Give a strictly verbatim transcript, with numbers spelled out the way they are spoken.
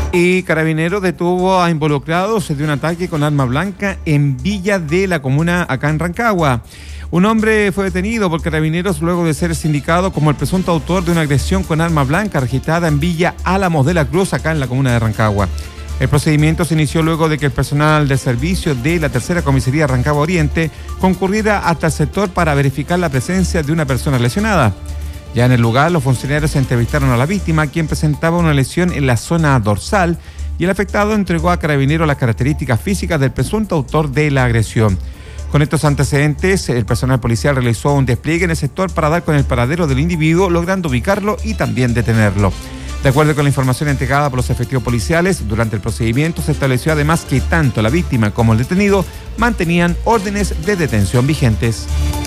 Y Carabineros detuvo a involucrados de un ataque con arma blanca en Villa de la Comuna, acá en Rancagua. Un hombre fue detenido por Carabineros luego de ser sindicado como el presunto autor de una agresión con arma blanca registrada en Villa Álamos de la Cruz, acá en la comuna de Rancagua. El procedimiento se inició luego de que el personal de servicio de la tercera comisaría Rancagua Oriente concurriera hasta el sector para verificar la presencia de una persona lesionada. Ya en el lugar, los funcionarios entrevistaron a la víctima, quien presentaba una lesión en la zona dorsal, y el afectado entregó a Carabineros las características físicas del presunto autor de la agresión. Con estos antecedentes, el personal policial realizó un despliegue en el sector para dar con el paradero del individuo, logrando ubicarlo y también detenerlo. De acuerdo con la información entregada por los efectivos policiales, durante el procedimiento se estableció además que tanto la víctima como el detenido mantenían órdenes de detención vigentes.